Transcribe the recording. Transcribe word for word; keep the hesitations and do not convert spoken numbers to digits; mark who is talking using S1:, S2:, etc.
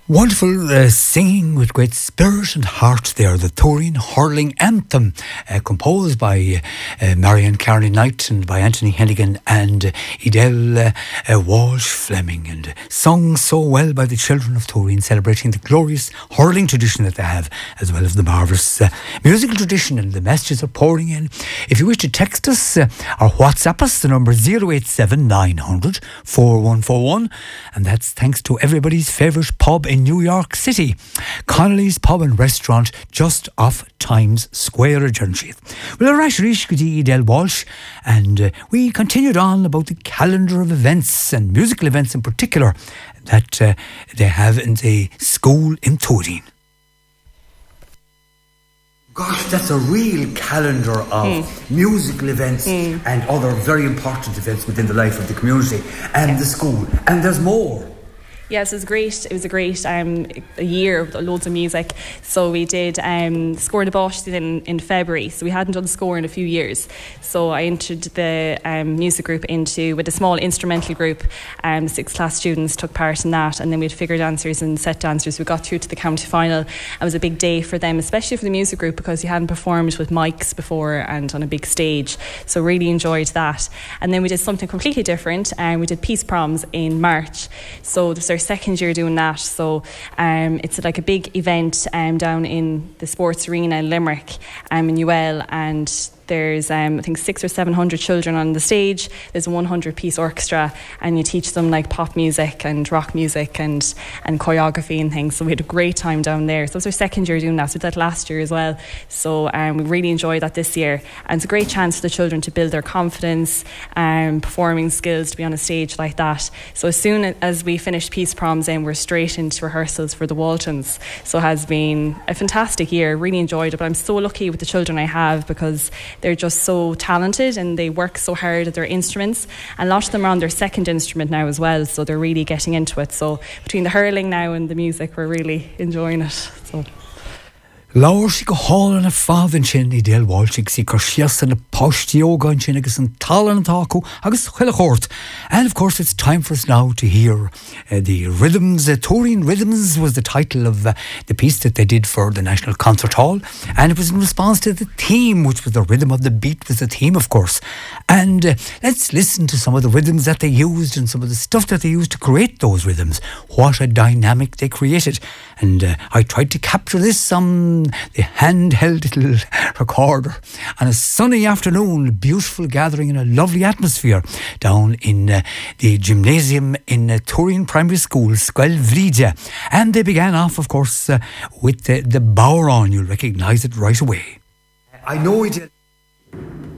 S1: Wonderful uh, singing with great spirit and heart there, the Turin Hurling Anthem, uh, composed by uh, Marion Carney Knight and by Anthony Hennigan and uh, Edel uh, uh, Walsh Fleming, and sung so well by the children of Turin, celebrating the glorious hurling tradition that they have, as well as the marvellous uh, musical tradition, and the messages are pouring in. If you wish to text us uh, or WhatsApp us, the number zero eight seven nine hundred four one four one, and that's thanks to everybody's favourite pub in New York City, Connolly's Pub and Restaurant, just off Times Square, Adjunshith. Well, Arash Rish Gudi Del Walsh, and uh, we continued on about the calendar of events and musical events in particular that uh, they have in the school in Turin. Gosh, that's a real calendar of mm. musical events mm. and other very important events within the life of the community and yeah. the school. And there's more.
S2: Yes, it was great. It was a great um, a year with loads of music. So we did um, Score de Bosch in, in February. So we hadn't done Score in a few years. So I entered the um, music group into with a small instrumental group. Um, six class students took part in that, and then we had figure dancers and set dancers. We got through to the county final. It was a big day for them, especially for the music group, because you hadn't performed with mics before and on a big stage. So really enjoyed that. And then we did something completely different, and we did Peace Proms in March. So there's our second year doing that, so um, it's like a big event um, down in the sports arena in Limerick, um, in U L, and there's um, I think six or seven hundred children on the stage. There's a one hundred piece orchestra, and you teach them like pop music and rock music and and choreography and things. So we had a great time down there. So it was our second year doing that. So we did that last year as well. So um, we really enjoyed that this year, and it's a great chance for the children to build their confidence and um, performing skills to be on a stage like that. So as soon as we finished Peace Proms, then we're straight into rehearsals for the Waltons. So it has been a fantastic year. Really enjoyed it. But I'm so lucky with the children I have, because they're just so talented and they work so hard at their instruments, and a lot of them are on their second instrument now as well, so they're really getting into it. So between the hurling now and the music, we're really enjoying it. So
S1: Laur si go hálan a fádan sin I Del Walsh si go siasan a postiogan sin agus an talan taku agus chuilechort. And of course it's time for us now to hear uh, the rhythms. uh, Turin Rhythms was the title of uh, the piece that they did for the National Concert Hall, and it was in response to the theme, which was the rhythm of the beat was the theme, of course. And uh, let's listen to some of the rhythms that they used and some of the stuff that they used to create those rhythms. What a dynamic they created. And uh, I tried to capture this on the handheld little recorder on a sunny afternoon, beautiful gathering in a lovely atmosphere down in uh, the gymnasium in uh, Turin Primary School, Squel Vridia. And they began off, of course, uh, with the, the Bauron. You'll recognise it right away. I know it.